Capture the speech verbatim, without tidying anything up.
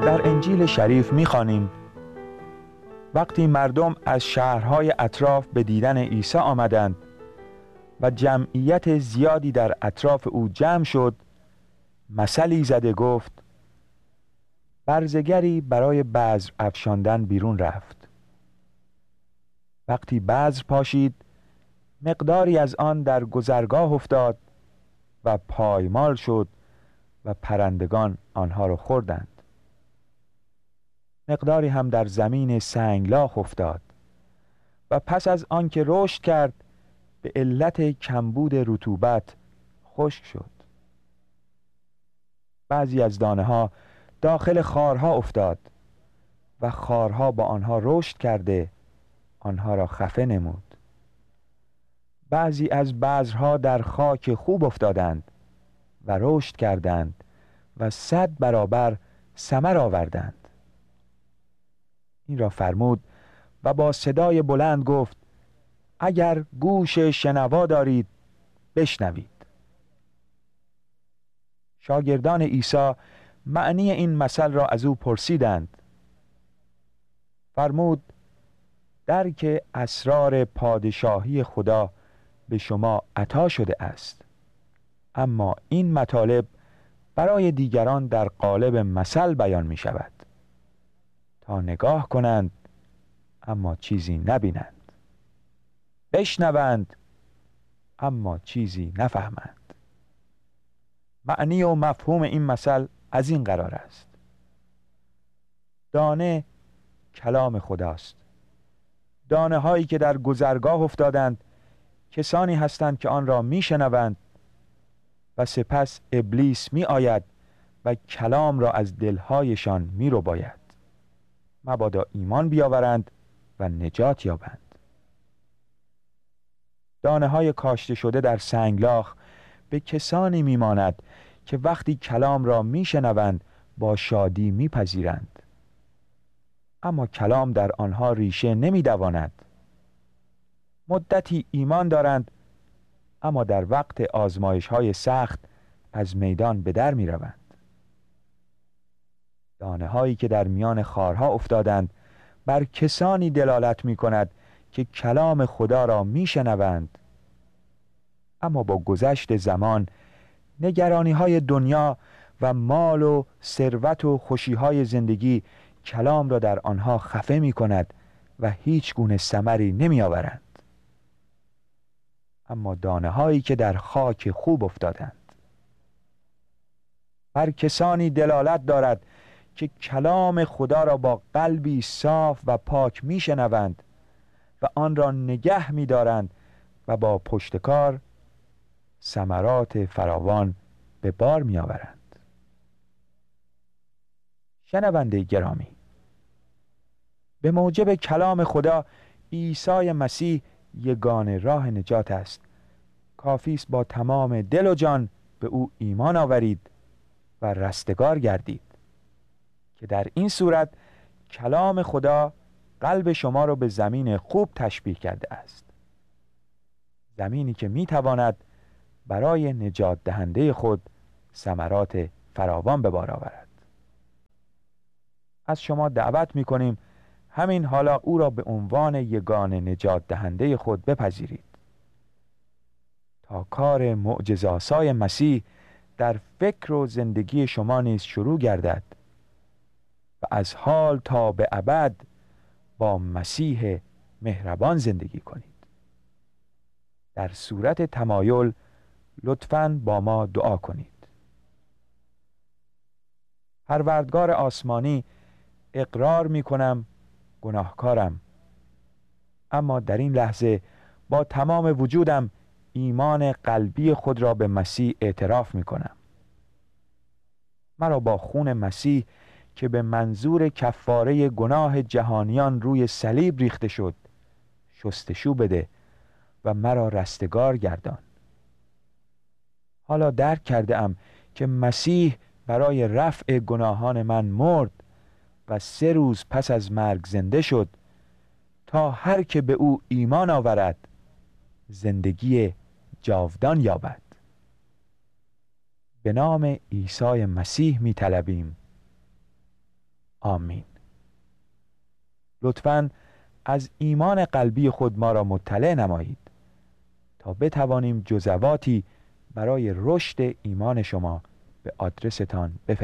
در انجیل شریف می‌خوانیم وقتی مردم از شهرهای اطراف به دیدن عیسی آمدند و جمعیت زیادی در اطراف او جمع شد، مثلی زده گفت: برزگری برای بذر افشاندن بیرون رفت. وقتی بذر پاشید، مقداری از آن در گذرگاه افتاد و پایمال شد و پرندگان آنها را خوردند. مقداری هم در زمین سنگلاخ افتاد و پس از آن که رشد کرد به علت کمبود رطوبت خشک شد. بعضی از دانه ها داخل خارها افتاد و خارها با آنها رشد کرده آنها را خفه نمود. بعضی از بذرها در خاک خوب افتادند و رشد کردند و صد برابر ثمر آوردند. این را فرمود و با صدای بلند گفت: اگر گوش شنوا دارید بشنوید. شاگردان عیسی معنی این مثل را از او پرسیدند. فرمود: درک اسرار پادشاهی خدا به شما عطا شده است، اما این مطالب برای دیگران در قالب مثل بیان می شود تا نگاه کنند اما چیزی نبینند، بشنوند اما چیزی نفهمند. معنی و مفهوم این مثل از این قرار است: دانه کلام خداست. دانه هایی که در گذرگاه افتادند کسانی هستند که آن را می شنوند و سپس ابلیس می آید و کلام را از دلهایشان می رو باید، مبادا ایمان بیاورند و نجات یابند. دانه های کاشته شده در سنگلاخ به کسانی می ماند که وقتی کلام را می شنوند با شادی می پذیرند، اما کلام در آنها ریشه نمی دواند. مدتی ایمان دارند اما در وقت آزمایش های سخت از میدان به در می روند. دانه هایی که در میان خارها افتادند بر کسانی دلالت می کند که کلام خدا را می شنوند، اما با گذشت زمان نگرانی های دنیا و مال و ثروت و خوشی های زندگی کلام را در آنها خفه می کند و هیچ گونه ثمری نمی آورند. اما دانه هایی که در خاک خوب افتادند بر کسانی دلالت دارد که کلام خدا را با قلبی صاف و پاک می شنوند و آن را نگه می دارند و با پشتکار ثمرات فراوان به بار می آورند. شنونده گرامی، به موجب کلام خدا عیسی مسیح یگانه راه نجات است. کافی است با تمام دل و جان به او ایمان آورید و رستگار گردید که در این صورت کلام خدا قلب شما را به زمین خوب تشبیه کرده است، زمینی که می تواند برای نجات دهنده خود ثمرات فراوان به بار آورد. از شما دعوت می کنیم همین حالا او را به عنوان یگانه نجات دهنده خود بپذیرید تا کار معجزه‌آسای مسیح در فکر و زندگی شما نیز شروع گردد و از حال تا به ابد با مسیح مهربان زندگی کنید. در صورت تمایل لطفاً با ما دعا کنید. پروردگار آسمانی، اقرار می کنم گناهکارم، اما در این لحظه با تمام وجودم ایمان قلبی خود را به مسیح اعتراف می کنم. مرا با خون مسیح که به منظور کفاره گناه جهانیان روی صلیب ریخته شد شستشو بده و مرا رستگار گردان. حالا درک کرده ام که مسیح برای رفع گناهان من مرد و سه روز پس از مرگ زنده شد تا هر که به او ایمان آورد زندگی جاودان یابد. به نام عیسی مسیح می طلبیم. آمین. لطفاً از ایمان قلبی خود ما را مطلع نمایید تا بتوانیم جزواتی برای رشد ایمان شما به آدرستان بفرستیم.